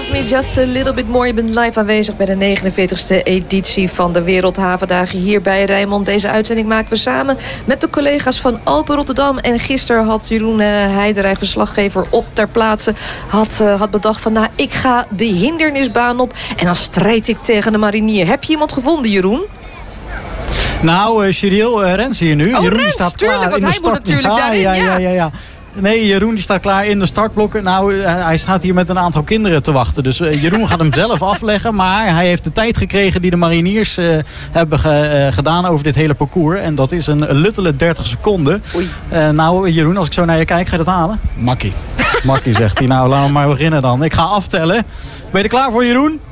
Love Me Just a Little Bit More. Je bent live aanwezig bij de 49e editie van de Wereldhavendagen hier bij Rijnmond. Deze uitzending maken we samen met de collega's van Open Rotterdam. En gisteren had Jeroen Heiderij, verslaggever op ter plaatse, had bedacht van, nou, ik ga de hindernisbaan op en dan strijd ik tegen de marinier. Heb je iemand gevonden, Jeroen? Nou, Cheryl, Rens hier nu. Oh, Jeroen Rens, staat tuurlijk, klaar want in de hij moet start. natuurlijk daarin, ja. Nee, Jeroen die staat klaar in de startblokken. Nou, hij staat hier met een aantal kinderen te wachten. Dus Jeroen gaat hem zelf afleggen. Maar hij heeft de tijd gekregen die de mariniers hebben gedaan over dit hele parcours. En dat is een luttele 30 seconden. Nou, Jeroen, als ik zo naar je kijk, ga je dat halen? Makkie. Makkie, zegt hij. Nou, laten we maar beginnen dan. Ik ga aftellen. Ben je er klaar voor, Jeroen?